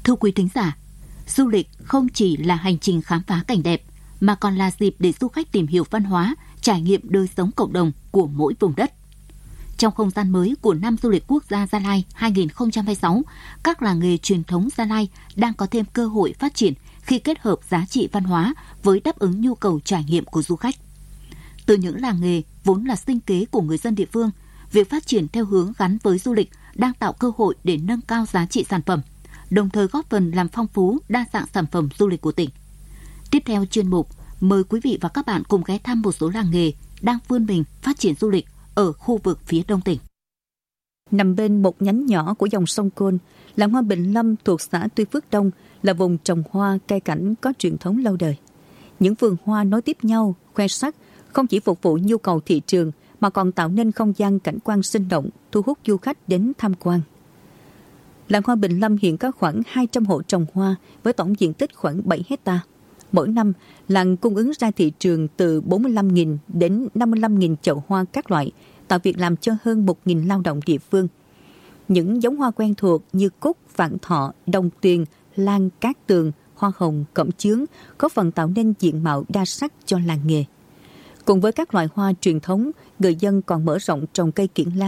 Thưa quý thính giả, du lịch không chỉ là hành trình khám phá cảnh đẹp, mà còn là dịp để du khách tìm hiểu văn hóa, trải nghiệm đời sống cộng đồng của mỗi vùng đất. Trong không gian mới của Năm Du lịch Quốc gia Gia Lai 2026, các làng nghề truyền thống Gia Lai đang có thêm cơ hội phát triển khi kết hợp giá trị văn hóa với đáp ứng nhu cầu trải nghiệm của du khách. Từ những làng nghề vốn là sinh kế của người dân địa phương, việc phát triển theo hướng gắn với du lịch đang tạo cơ hội để nâng cao giá trị sản phẩm, đồng thời góp phần làm phong phú đa dạng sản phẩm du lịch của tỉnh. Tiếp theo chuyên mục, mời quý vị và các bạn cùng ghé thăm một số làng nghề đang vươn mình phát triển du lịch ở khu vực phía đông tỉnh. Nằm bên một nhánh nhỏ của dòng sông Côn, làng hoa Bình Lâm thuộc xã Tuy Phước Đông là vùng trồng hoa cây cảnh có truyền thống lâu đời. Những vườn hoa nối tiếp nhau, khoe sắc, không chỉ phục vụ nhu cầu thị trường mà còn tạo nên không gian cảnh quan sinh động, thu hút du khách đến tham quan. Làng hoa Bình Lâm hiện có khoảng 200 hộ trồng hoa với tổng diện tích khoảng 7 hectare. Mỗi năm, làng cung ứng ra thị trường từ 45.000 đến 55.000 chậu hoa các loại, tạo việc làm cho hơn 1.000 lao động địa phương. Những giống hoa quen thuộc như cúc, vạn thọ, đồng tuyền, lan, cát tường, hoa hồng, cẩm chướng có phần tạo nên diện mạo đa sắc cho làng nghề. Cùng với các loại hoa truyền thống, người dân còn mở rộng trồng cây kiểng lá